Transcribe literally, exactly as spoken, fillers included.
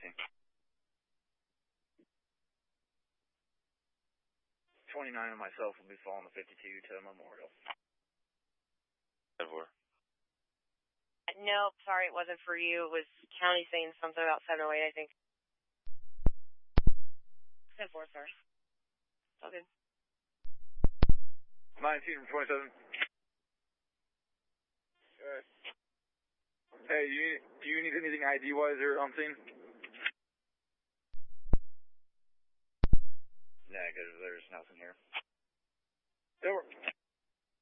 scene. twenty-nine and myself will be following the fifty-two to Memorial. ten four. Nope, sorry, it wasn't for you. It was county saying something about seven oh eight, I think. ten four, sorry. It's all good. nineteen from twenty-seven. Alright. Hey, you, do you need anything I D-wise or on scene? Negative, there's nothing here. Over.